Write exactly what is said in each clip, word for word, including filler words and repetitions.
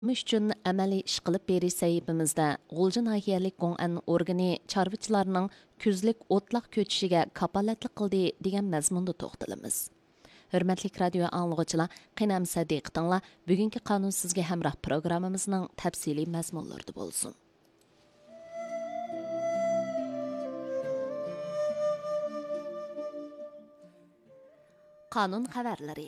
uchun amaliy ish qilib berish sahifamizda G'ulji nahiyalik Gong'an organi chorvachilarning kuzlik o'tloq ko'chishiga kapolatlik qildi degan mazmunda to'xtalamiz. Hurmatli radio anglag'uchilar, qinam sadiqtinglar, bugungi qonun sizga hamroh programmamizning tafsiliy mazmunlarida bo'lsin. Qonun xabarlari.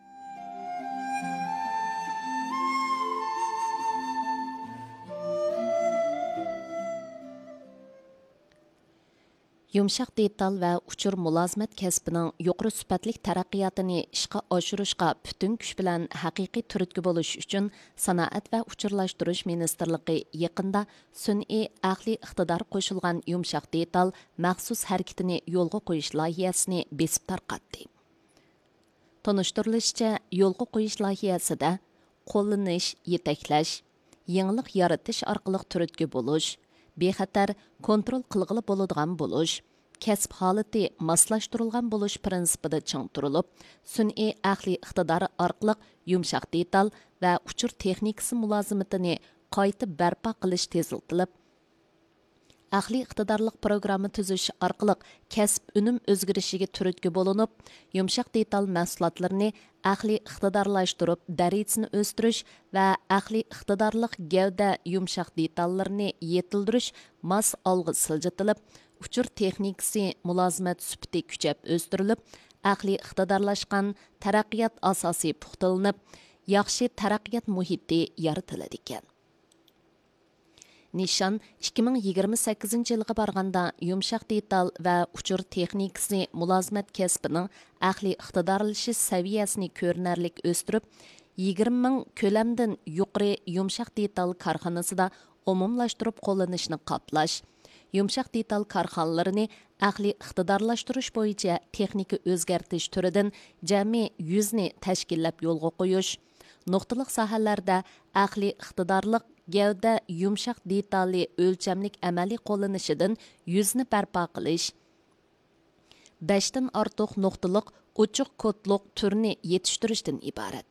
Yumshaq detal va uchur mulozimat kasbining yuqori sifatli taraqqiyotini ishga oshirishga butun kuch bilan haqiqiy turtki bo'lish uchun Sanoat va uchurlashtirish ministrligi yaqinda sun'iy aqliy iqtidor qo'shilgan yumshaq detal maxsus harakatini yo'lga qo'yish loyihasini besib tarqatdi. Tonushtirilishicha, yo'lga qo'yish loyihasida qo'llanish, yetaklash, yangilik yaratish orqali turtki bo'lish, bexatar kontrol qilg'ili bo'ladigan bo'lish, kasb holati moslashtirilgan bo'lish prinsipida ching turilib, sun'iy aqliy iqtidor orqali yumshaq detal va uchur texnikasi mulozimatini qayta barpo qilish teziltilib, aqliy iqtidorlik programma tuzish orqali kasb unum o'zgarishiga turtki bo'linib, yumshaq detal mahsulotlarini aqliy iqtidorlashtirib, darajasini o'stirish va aqliy iqtidorlik gavda yumshaq detallarni yetildirish mas olg'i siljitilib, uchur texnikasi mulozimat sufati kuchab o'stirilib, aqliy iqtidorlashgan taraqqiyot asosi puxtalanib, yaxshi taraqqiyot muhiti yaratiladi ekan. Nishon ikki ming yigirma sakkizinchi yilga borganda yumshaq detal va uchur texnikasi mulozimat kasbining aqliy iqtidorlashi saviyasini ko'rinarlik o'stirib, yigirma ming ko'lamdan yuqori yumshaq detal korxonasida umumlashtirib qo'llanishni qoplash, yumshaq detal korxonalarini aqliy iqtidorlashtirish bo'yicha texnika o'zgartish turidan jami yuz ni tashkillab yo'lga qo'yish, nuqtaliq sohalarda aqliy iqtidorlik gavda yumshaq detali o'lchamlik amaliy qo'llanishidan yuzni barpo qilish, beshdan ortiq nuqtaliq ochiq kodliq turni yetishtirishdan iborat.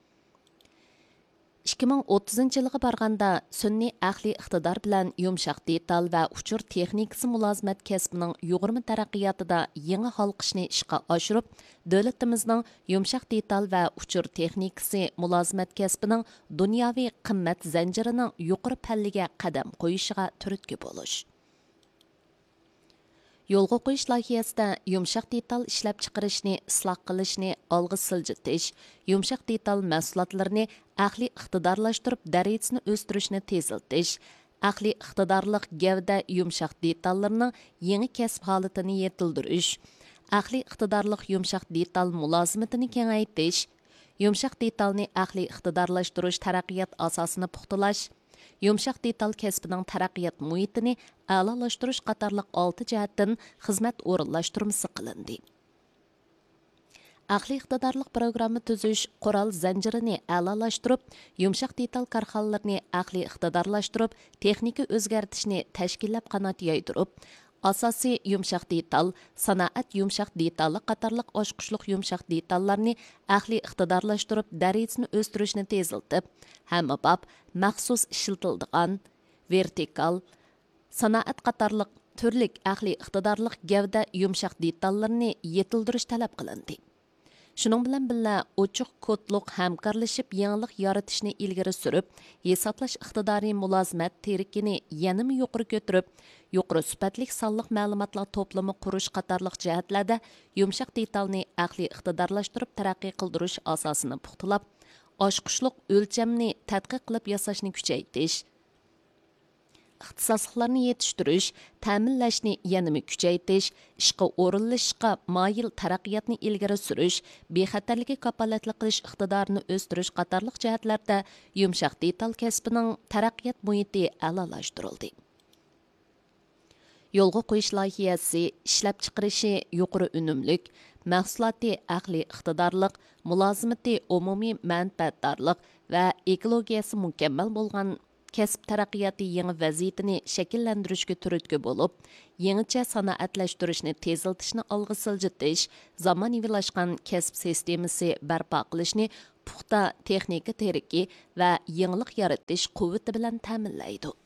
ikki ming o'ttizinchi yilga borganda sun'iy aqliy iqtidor bilan yumshaq detal va uchur texnikasi mulozimat kasbining yuqori taraqqiyotida yangi halqishni ishga oshirib, davlatimizning yumshaq detal va uchur texnikasi mulozimat kasbining dunyoviy qimmat zanjirining yuqori pallaga qadam qo'yishiga turtki bo'lish. Yo'lga qo'yish loyihasida yumshaq detal ishlab chiqarishni isloh qilishni olg'a siljitish, yumshaq detal mahsulotlarini aqliy iqtidorlashtirib darajasini o'stirishni teziltish, aqliy iqtidorlik gavda yumshaq detallarning yangi kasb holatini yetildirish, aqliy iqtidorlik yumshaq detal mulozimatini kengaytirish, yumshaq detalni aqliy iqtidorlashtirish taraqqiyot asosini puxtalash, yumshaq detal kasbining taraqqiyot muhitini a'lolashtirish qatorliq olti jihatdan xizmat o'rinlashtirmasi qilindi. Aqliy iqtidorlik programma tuzish qoral zanjirini a'lolashtirib, yumshaq detal korxonalarini aqliy iqtidorlashtirib, texnika o'zgartishni tashkillab qanot yoydirib, asosiy yumshaq detal, sanoat yumshaq detali qatorliq oshqushliq yumshaq detallarni aqliy iqtidorlashtirib, darajasini o'stirishni teziltib, hamma bab maxsus ishlatiladigan vertikal sanoat qatorliq turlik aqliy iqtidorlik gavda yumshaq detallarni yetildirish talab qilindi. Shuning bilan birga ochiq kodliq hamkorlashib yangilik yaratishni ilgari surib, hisoblash iqtidori mulozimat terikini yanada yuqori ko'tarib, yuqori sifatli sonliq ma'lumotlar to'plami qurish qatorliq jihatlarda yumshaq detalni aqliy iqtidorlashtirib taraqqiy qildirish asosini puxtalab, oshqushliq o'lchamni tadqiq qilib yasashni kuchaytirish, ixtisosliklarni yetishtirish, ta'minlashni yanada kuchaytirish, ishqa o'rinlashishga moyil taraqqiyotni ilgari surish, bexatarlikka kapolatlik qilish iqtidorini o'stirish qatorliq jihatlarda yumshaq detal kasbining taraqqiyot muhiti a'lolashtirildi. Yo'lga qo'yish loyihasi ishlab chiqarishi yuqori unumlik, mahsuloti aqliy iqtidorlik, mulozimati umumiy manfaatdorlik va ekologiyasi mukammal bo'lgan kasb taraqqiyoti yangi vaziyatini shakllantirishga turtki bo'lib, yangicha sanoatlashtirishni teziltishni olg'a siljitish, zamonaviylashgan kasb sistemasi barpo qilishni puxta texnika teriki va yangilik yaratish quvvati bilan ta'minlaydi.